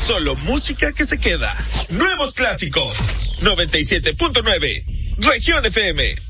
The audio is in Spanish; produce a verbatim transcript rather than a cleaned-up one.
Solo música que se queda. Nuevos clásicos. noventa y siete punto nueve. Región F M.